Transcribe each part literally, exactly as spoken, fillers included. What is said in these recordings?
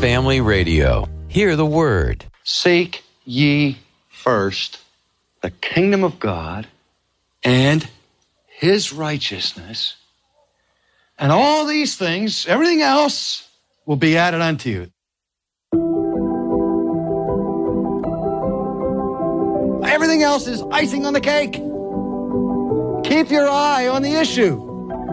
Family Radio. Hear the word. Seek ye first the kingdom of God and His righteousness, and all these things, everything else, will be added unto you. Everything else is icing on the cake. Keep your eye on the issue.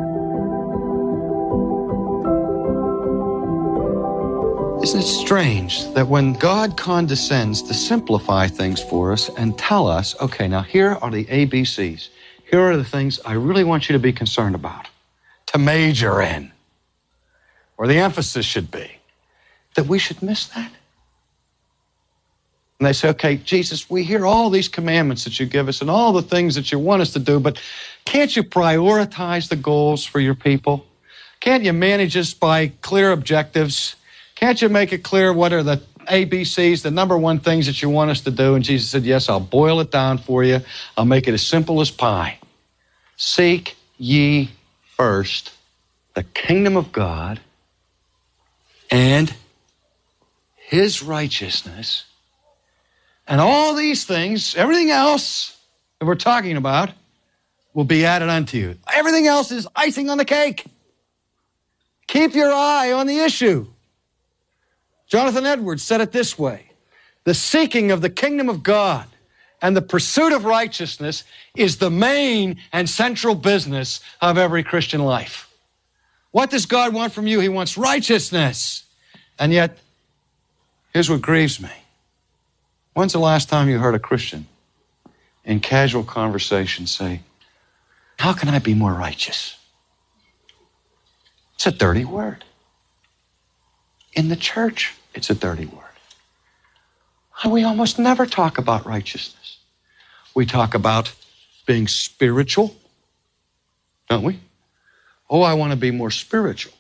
Isn't it strange that when God condescends to simplify things for us and tell us, okay, now here are the A B Cs. Here are the things I really want you to be concerned about, to major in, or the emphasis should be, that we should miss that? And they say, okay, Jesus, we hear all these commandments that you give us and all the things that you want us to do, but can't you prioritize the goals for your people? Can't you manage us by clear objectives? Can't you make it clear what are the A B Cs, the number one things that you want us to do? And Jesus said, yes, I'll boil it down for you. I'll make it as simple as pie. Seek ye first the kingdom of God and His righteousness, and all these things, everything else that we're talking about, will be added unto you. Everything else is icing on the cake. Keep your eye on the issue. Jonathan Edwards said it this way: the seeking of the kingdom of God and the pursuit of righteousness is the main and central business of every Christian life. What does God want from you? He wants righteousness. And yet, here's what grieves me. When's the last time you heard a Christian in casual conversation say, how can I be more righteous? It's a dirty word. In the church, it's a dirty word. We almost never talk about righteousness. We talk about being spiritual, don't we? Oh, I want to be more spiritual.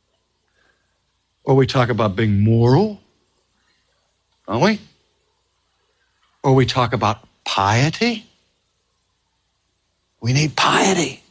Or we talk about being moral, don't we? Or we talk about piety. We need piety.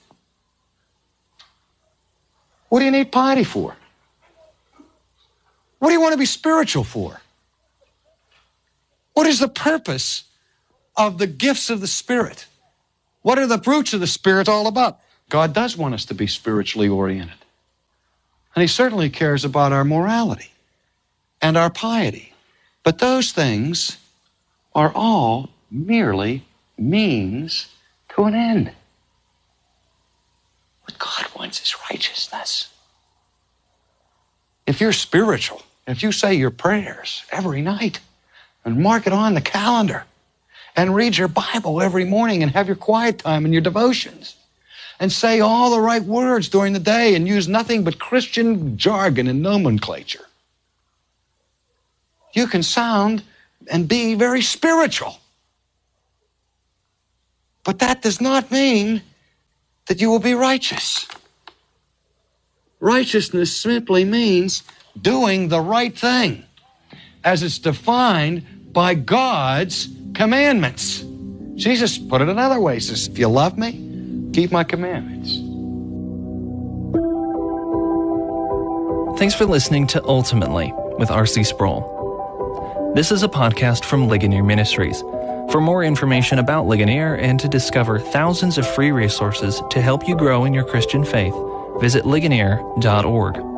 What do you need piety for? What do you want to be spiritual for? What is the purpose of the gifts of the Spirit? What are the fruits of the Spirit all about? God does want us to be spiritually oriented. And He certainly cares about our morality and our piety. But those things are all merely means to an end. What God wants is righteousness. If you're spiritual, if you say your prayers every night and mark it on the calendar and read your Bible every morning and have your quiet time and your devotions and say all the right words during the day and use nothing but Christian jargon and nomenclature, you can sound and be very spiritual. But that does not mean that you will be righteous. Righteousness simply means doing the right thing as it's defined by God's commandments. Jesus put it another way. He says, if you love me, keep my commandments. Thanks for listening to Ultimately with R C Sproul. This is a podcast from Ligonier Ministries. For more information about Ligonier and to discover thousands of free resources to help you grow in your Christian faith, visit ligonier dot org.